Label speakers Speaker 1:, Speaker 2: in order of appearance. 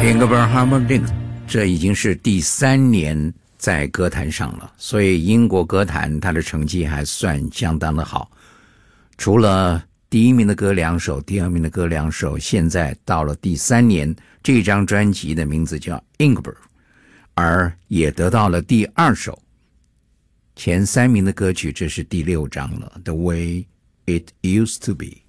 Speaker 1: Ingrid Hammerling， 这已经是第3年在歌坛上了，所以英国歌坛他的成绩还算相当的好。除了第1名的歌2首，第2名的歌2首，现在到了第3年，这张专辑的名字叫 Ingrid， 而也得到了第2首。前3名的歌曲，这是第6张了， The Way It Used to Be。